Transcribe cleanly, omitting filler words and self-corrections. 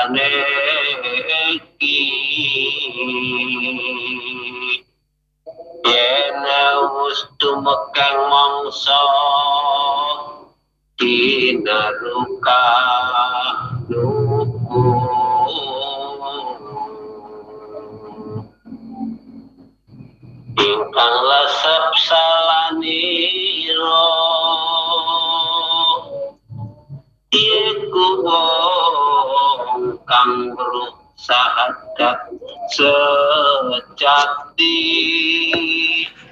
iki yen wis tumekeng mangsa dinaruka nuku ingkang lesep salaniro iku wong kang berusaha sejati